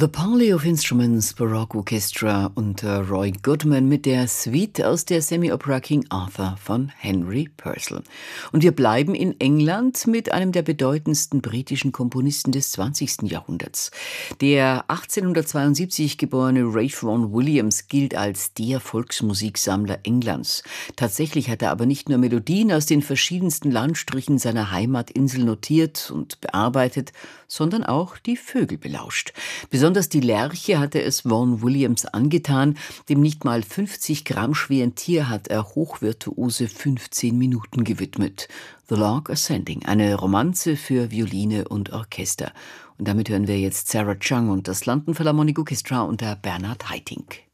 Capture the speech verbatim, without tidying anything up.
The Parley of Instruments Baroque Orchestra unter Roy Goodman mit der Suite aus der Semi-Opera King Arthur von Henry Purcell. Und wir bleiben in England mit einem der bedeutendsten britischen Komponisten des zwanzigsten Jahrhunderts. Der achtzehnhundertzweiundsiebzig geborene Ralph Vaughan Williams gilt als der Volksmusiksammler Englands. Tatsächlich hat er aber nicht nur Melodien aus den verschiedensten Landstrichen seiner Heimatinsel notiert und bearbeitet, sondern auch die Vögel belauscht. Besonders die Lerche hatte es Vaughan Williams angetan. Dem nicht mal fünfzig Gramm schweren Tier hat er hochvirtuose fünfzehn Minuten gewidmet. The Lark Ascending, eine Romanze für Violine und Orchester. Und damit hören wir jetzt Sarah Chung und das London Philharmonic Orchestra unter Bernard Haitink.